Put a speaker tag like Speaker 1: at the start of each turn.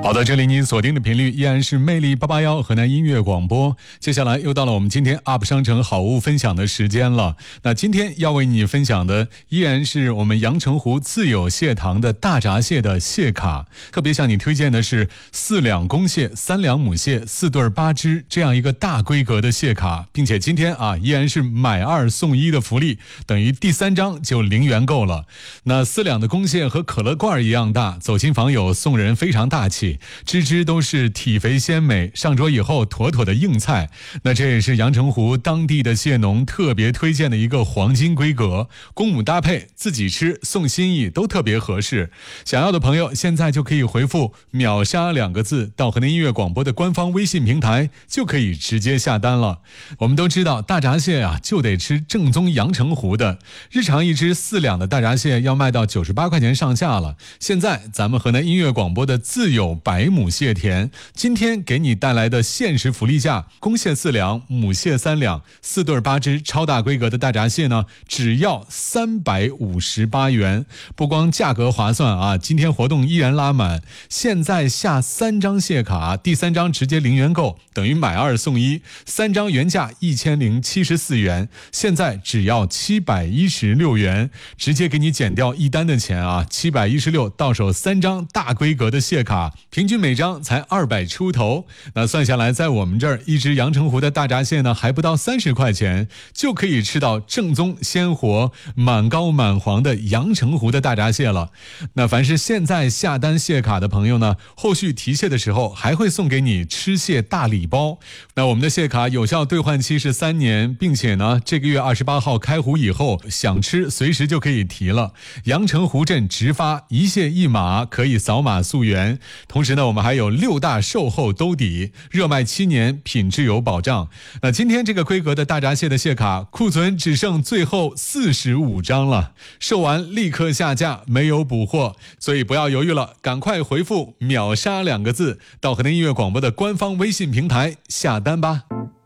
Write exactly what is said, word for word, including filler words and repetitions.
Speaker 1: 好的，这里你锁定的频率依然是魅力八八一河南音乐广播。接下来又到了我们今天 U P 商城好物分享的时间了。那今天要为你分享的依然是我们阳澄湖自有蟹塘的大闸蟹的蟹卡，特别向你推荐的是四两公蟹、三两母蟹、四对八只这样一个大规格的蟹卡，并且今天啊依然是买二送一的福利，等于第三张就零元购了。那四两的公蟹和可乐罐一样大，走亲访友送人非常大气。只只都是体肥鲜美，上桌以后妥妥的硬菜。那这也是阳澄湖当地的蟹农特别推荐的一个黄金规格，公母搭配，自己吃送心意都特别合适。想要的朋友现在就可以回复秒杀两个字到河南音乐广播的官方微信平台，就可以直接下单了。我们都知道大闸蟹啊就得吃正宗阳澄湖的，日常一只四两的大闸蟹要卖到九十八块钱上下了。现在咱们河南音乐广播的自有白母蟹田今天给你带来的限时福利价，公蟹四两，母蟹三两，四对八只超大规格的大闸蟹呢，只要三百五十八元。不光价格划算啊，今天活动依然拉满，现在下三张蟹卡，第三张直接零元购，等于买二送一，三张原价一千零七十四元，现在只要七百一十六元，直接给你减掉一单的钱啊，七百一十六到手三张大规格的蟹卡，平均每张才二百出头。那算下来，在我们这儿一只阳澄湖的大闸蟹呢，还不到三十块钱，就可以吃到正宗鲜活满膏满黄的阳澄湖的大闸蟹了。那凡是现在下单蟹卡的朋友呢，后续提蟹的时候还会送给你吃蟹大礼包。那我们的蟹卡有效兑换期是三年，并且呢，这个月二十八号开湖以后，想吃随时就可以提了。阳澄湖镇直发，一蟹一码，可以扫码溯源。同时呢，我们还有六大售后兜底，热卖七年，品质有保障。那今天这个规格的大闸蟹的蟹卡库存只剩最后四十五张了，售完立刻下架，没有补货，所以不要犹豫了，赶快回复秒杀两个字到河南音乐广播的官方微信平台下单吧。